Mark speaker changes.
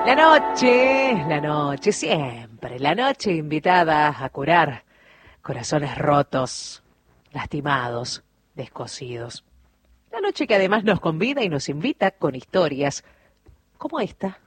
Speaker 1: La noche, siempre, la noche invitada a curar corazones rotos, lastimados, descosidos. La noche que además nos convida y nos invita con historias como esta.